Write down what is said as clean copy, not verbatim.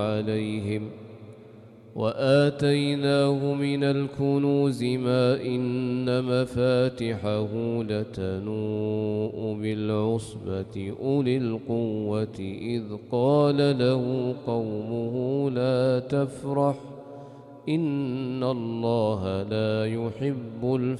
عليهم وآتيناه من الكنوز ما إن مفاتحه لتنوء بالعصبة أولي القوة إذ قال له قومه لا تفرح إن الله لا يحب الفرح.